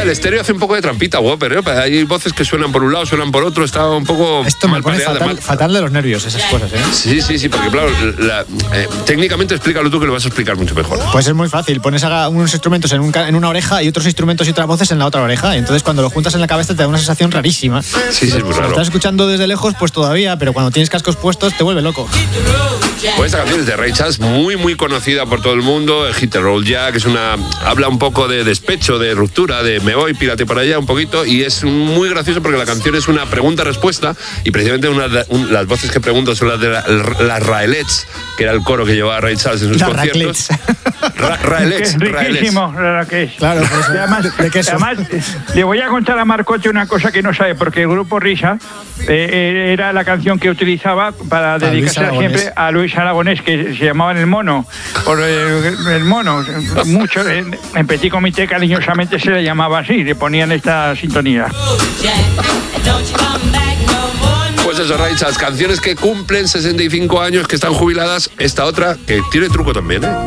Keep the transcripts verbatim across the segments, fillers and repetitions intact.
el estéreo hace un poco de trampita, Whopper, ¿eh? Hay voces que suenan por un lado, suenan por otro, está un poco... Esto mal me pone pareada, fatal, mal... fatal de los nervios, esas cosas, ¿eh? Sí, sí, sí, porque claro, la, eh, técnicamente explícalo tú que lo vas a explicar mucho mejor. Pues es muy fácil, pones a unos instrumentos en, un, en una oreja y otros instrumentos y otras voces en la otra oreja, y entonces cuando lo juntas en la cabeza te da una sensación rarísima. Sí, sí, es muy Si raro. lo estás escuchando desde lejos, pues todavía, pero cuando tienes cascos puestos te vuelve loco. Pues esta canción es de Ray Charles, muy muy conocida por todo el mundo, el Hit and Roll Jack, es una, habla un poco de despecho, de ruptura, de me voy, pírate para allá un poquito, y es muy gracioso porque la canción es una pregunta-respuesta, y precisamente una, un, las voces que pregunto son las de la, las Raelets, que era el coro que llevaba Ray Charles en sus Las conciertos. Ra Raelets, riquísimo, Raelets. Claro, por eso. Y además, ¿De qué son? además, le voy a contar a Marcote una cosa que no sabe, porque el grupo Risa eh, era la canción que utilizaba para dedicarse siempre a Luis Aragonés, que se llamaban El Mono, por el, el mono. Mucho, en, en Petit Comité cariñosamente se le llamaba así, le ponían esta sintonía. Pues eso, Ray Charles, canciones que cumplen sesenta y cinco años, que están jubiladas, esta otra que tiene truco también, ¿eh?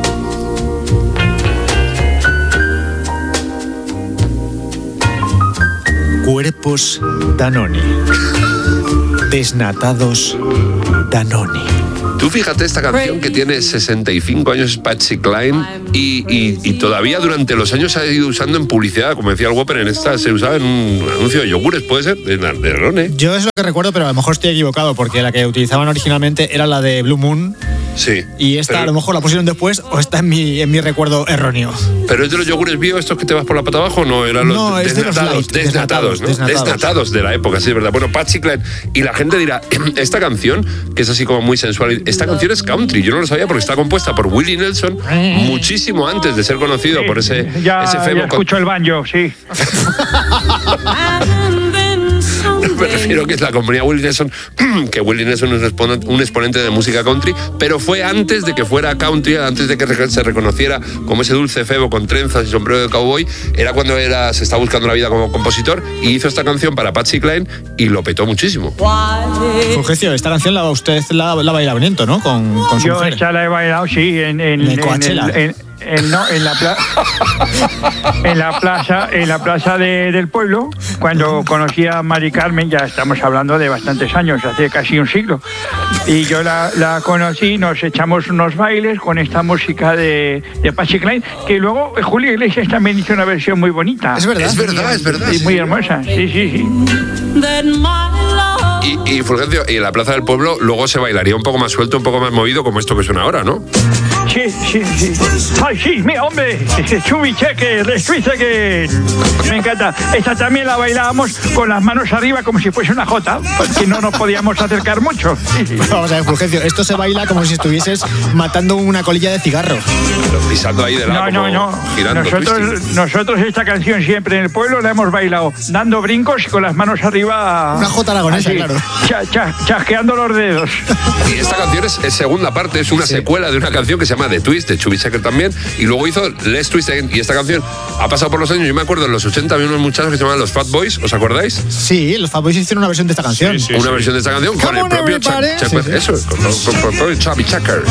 Cuerpos Danone. Desnatados Danone. Tú fíjate esta canción que tiene sesenta y cinco años, es Patsy Cline, y, y, y todavía durante los años se ha ido usando en publicidad, como decía el Whopper, en esta se usaba en un anuncio de yogures, ¿puede ser? De, de Danone. Yo es lo que recuerdo, pero a lo mejor estoy equivocado, porque la que utilizaban originalmente era la de Blue Moon. Sí. Y esta pero, a lo mejor la pusieron después o está en mi, en mi recuerdo erróneo. ¿Pero es de los yogures bio estos que te vas por la pata abajo? No, eran los no, desnatados, de los desnatados, desnatados, ¿no? desnatados. Desnatados de la época, sí, es verdad. Bueno, Patsy Cline. Y la gente dirá, esta canción, que es así como muy sensual, esta canción es country. Yo no lo sabía porque está compuesta por Willie Nelson muchísimo antes de ser conocido Sí, por ese, ya, ese ya febo. escucho el banjo, sí. Me refiero que es la compañía Willie Nelson, que Willie Nelson es un exponente de música country, pero fue antes de que fuera country, antes de que se reconociera como ese dulce febo con trenzas y sombrero de cowboy, era cuando era, se estaba buscando la vida como compositor, y hizo esta canción para Patsy Cline y lo petó muchísimo. Fulgencio, esta canción la usted la, la bailaba viento, ¿no? Con, con su Yo mujer. esta la he bailado, sí, en, en, En el en, Coachella. el- en- en- no, en la pla- en la plaza, en la plaza de- del pueblo, cuando conocí a Mari Carmen, ya estamos hablando de bastantes años, hace casi un siglo, y yo la, la conocí, nos echamos unos bailes con esta música de, de Patsy Cline, que luego Julio Iglesias también hizo una versión muy bonita. Es verdad. Es verdad, es verdad. Y sí, muy sí. hermosa, sí, sí, sí. Y, y Fulgencio, y en la plaza del pueblo luego se bailaría un poco más suelto, un poco más movido, como esto que suena ahora, ¿no? Sí, sí, sí. Ay, sí, mira, hombre. Chubby cheque, que me encanta. Esta también la bailábamos con las manos arriba como si fuese una jota, porque no nos podíamos acercar mucho. Sí, sí. Vamos a ver, Fulgencio, esto se baila como si estuvieses matando una colilla de cigarro. Pero pisando ahí de lado, No, no, como no. girando, Nosotros, twisting. nosotros esta canción siempre en el pueblo la hemos bailado dando brincos y con las manos arriba. Una jota aragonesa, así, claro. cha- cha- chasqueando los dedos. Y esta canción es, es segunda parte, es una Sí. secuela de una canción que se llama The Twist, de Chubby Checker también, y luego hizo Let's Twist Again. Y esta canción ha pasado por los años. Yo me acuerdo en los ochenta había unos muchachos que se llamaban los Fat Boys, ¿os acordáis? Sí, los Fat Boys hicieron una versión de esta canción. Sí, Una versión de esta canción con Come el on, propio Chuck, everybody. Chuck- Sí, sí. eso, con, con- con- con el Chubby Checker.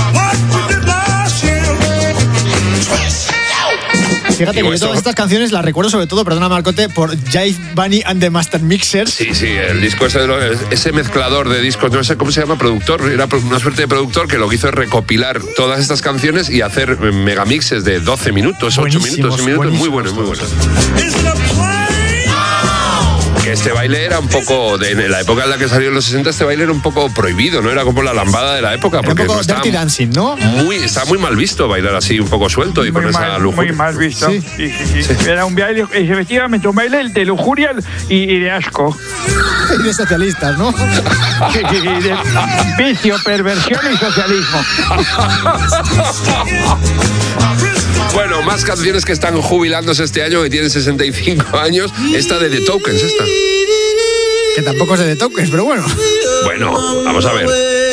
Fíjate que Digo, yo esto- todas estas canciones las recuerdo sobre todo, perdona Marcote, por Jive Bunny and the Master Mixers. Sí, sí, el disco ese, de lo- ese mezclador de discos, no sé cómo se llama, productor, era una suerte de productor que lo que hizo es recopilar todas estas canciones y hacer megamixes de doce minutos, ocho Buenísimos, minutos, seis minutos, muy buenos, buenísimos muy buenos. Que este baile era un poco, de, en la época en la que salió en los sesenta, este baile era un poco prohibido, ¿no? Era como la lambada de la época. Era un Porque poco no estaba Dirty Dancing, ¿no? muy, está muy mal visto bailar así, un poco suelto y Muy poner esa mal, lujuria. muy mal visto. Sí. Sí, sí, sí. Era un baile, efectivamente, un baile de lujuria y, y de asco. Y de socialistas, ¿no? Sí, sí, sí, de vicio, perversión y socialismo. Bueno, más canciones que están jubilándose este año, que tienen sesenta y cinco años. Esta de The Tokens, esta. Que tampoco es de toques, pero bueno. Bueno, vamos a ver.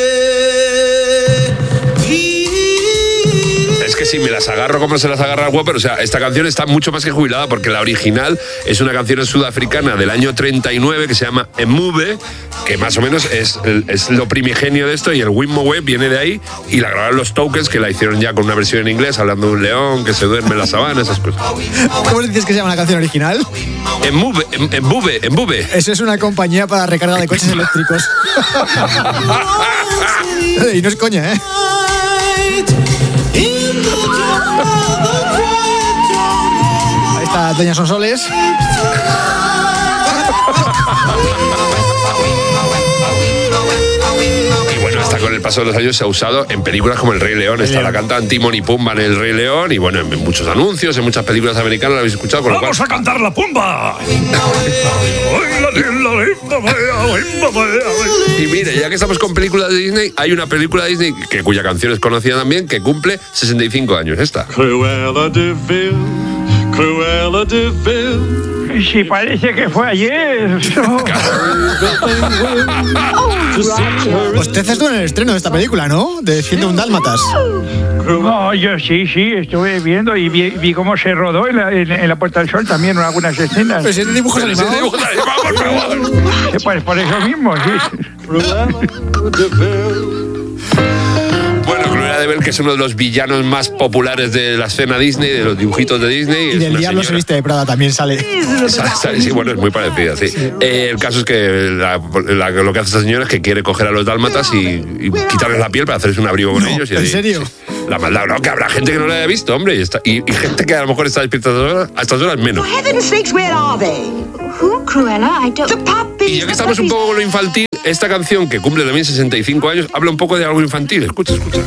Es que si me las agarro como se las agarra el Whopper, o sea, esta canción está mucho más que jubilada porque la original es una canción sudafricana del año treinta y nueve que se llama Emube, que más o menos es, es lo primigenio de esto, y el Wimmo Web viene de ahí, y la grabaron los Tokens, que la hicieron ya con una versión en inglés, hablando de un león que se duerme en la sabana, esas cosas. ¿Cómo dices que se llama la canción original? En Mube, en, en Bube, en Bube. Eso es una compañía para recarga de coches eléctricos. Y no es coña, ¿eh? Ahí está Doña Sonsoles. Con el paso de los años se ha usado en películas como El Rey León. Esta la cantan Timón y Pumba en El Rey León. Y bueno, en muchos anuncios, en muchas películas americanas la habéis escuchado. Con ¡Vamos lo cual... a cantar la Pumba! Y mire, ya que estamos con películas de Disney, hay una película de Disney que, cuya canción es conocida también, que cumple sesenta y cinco años. Esta. Cruella de Vil, Cruella de Vil. Si parece que fue ayer. Usted estuvo en el estreno de esta película, ¿no? De ciento un Dálmatas. No, yo sí, sí, estuve viendo y vi, vi cómo se rodó en la, en, en la Puerta del Sol también en algunas escenas. Pues es dibujos animados. Dibujos animados, por favor. Pues por eso mismo, sí. Bueno, Cruella de Vil, que es uno de los villanos más populares de la escena Disney, de los dibujitos de Disney. Y del Diablo se viste de Prada también sale. Sale, sale, sí, bueno, es muy parecida, sí. sí. Eh, el caso es que la, la, lo que hace esta señora es que quiere coger a los dálmatas y, y quitarles la piel para hacerse un abrigo con no, ellos. Y ¿en así, serio? La maldad, no, que habrá gente que no la haya visto, hombre, y, está, y, y gente que a lo mejor está despierta a estas horas menos. Y ya que estamos un poco con lo infantil, esta canción, que cumple también sesenta y cinco años, habla un poco de algo infantil. Escucha, escucha.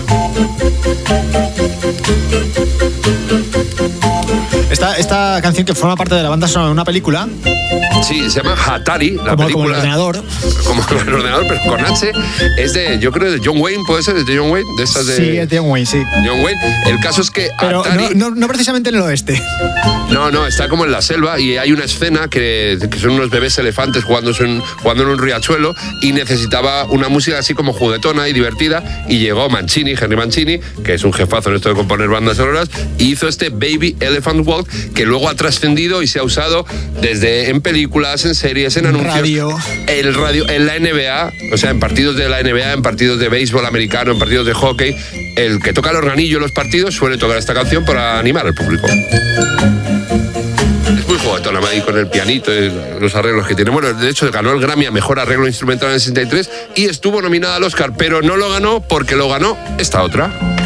Esta, esta canción que forma parte de la banda sonora de una película. Sí, se llama Hatari, la como, película. Como el ordenador. Como el ordenador, pero con H. Es de, yo creo, de John Wayne, ¿puede ser? ¿Es de John Wayne? De estas de... Sí, es de John Wayne, sí. John Wayne. El caso es que pero Atari... no, no, no precisamente en el oeste. No, no, está como en la selva y hay una escena que, que son unos bebés elefantes jugando en, jugando en un riachuelo y necesitaba una música así como juguetona y divertida y llegó Mancini, Henry Mancini, que es un jefazo en esto de componer bandas sonoras, y hizo este Baby Elephant Walk que luego ha trascendido y se ha usado desde en películas, en series, en anuncios. Radio. El radio, en la N B A, o sea, en partidos de la N B A, en partidos de béisbol americano, en partidos de hockey, el que toca el organillo en los partidos suele tocar esta canción para animar al público. Es muy juguetona, ahí con el pianito y los arreglos que tiene. Bueno, de hecho ganó el Grammy a Mejor Arreglo Instrumental en el sesenta y tres y estuvo nominada al Oscar, pero no lo ganó porque lo ganó esta otra.